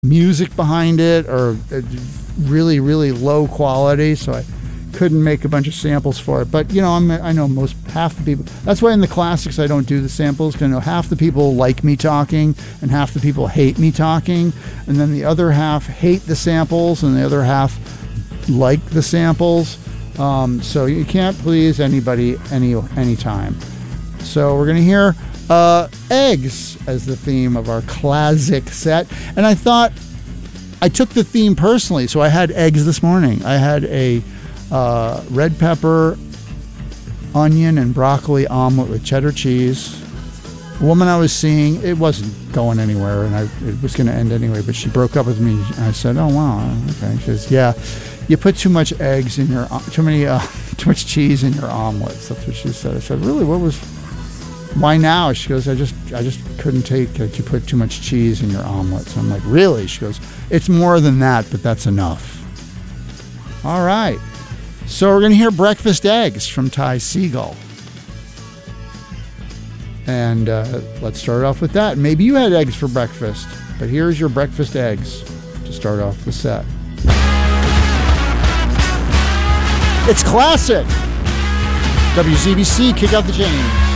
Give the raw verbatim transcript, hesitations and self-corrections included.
music behind it or really, really low quality, so I couldn't make a bunch of samples for it. But, you know, I'm, I know most, half the people, that's why in the classics I don't do the samples, because I know half the people like me talking and half the people hate me talking, and then the other half hate the samples and the other half like the samples. Um, so you can't please anybody any anytime. So we're going to hear uh, Eggs as the theme of our classic set. And I thought, I took the theme personally, so I had eggs this morning. I had a uh, red pepper, onion, and broccoli omelet with cheddar cheese. The woman I was seeing, it wasn't going anywhere, and I, it was going to end anyway, but she broke up with me. And I said, oh, wow, okay. She says, yeah, you put too much eggs in your, too many, uh, too much cheese in your omelets. That's what she said. I said, really, what was, why now? She goes, I just, I just couldn't take that you put too much cheese in your omelets. I'm like, really? She goes, it's more than that, but that's enough. All right. So we're going to hear Breakfast Eggs from Ty Segall. And uh, let's start off with that. Maybe you had eggs for breakfast, but here's your breakfast eggs to start off the set. It's classic. W Z B C, kick out the chains.